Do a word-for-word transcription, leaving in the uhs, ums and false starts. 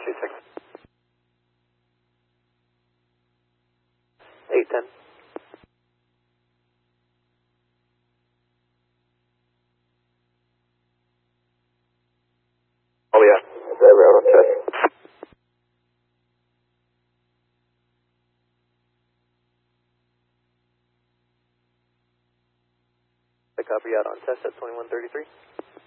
two six. eight ten. Oh yeah, that route on test. I copy out on test at twenty-one thirty-three.